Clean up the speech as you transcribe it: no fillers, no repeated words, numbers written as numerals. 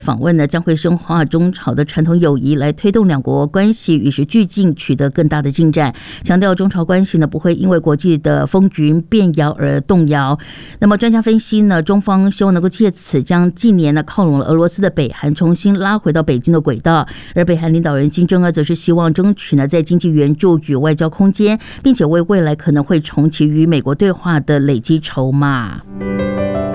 访问呢，将会深化中朝的传统友谊，来推动两国关系与时俱进，取得更大的进展。强调中朝关系呢，不会因为国际的风云变摇而动摇。那么专家分析呢，中方希望能够借此将近年呢靠拢了俄罗斯的北韩重新拉回到北京的轨道，而北韩领导人金正恩则是希望争取呢在经济援助与外交空间，并且为未来可能会重启与美国对话的累积筹码。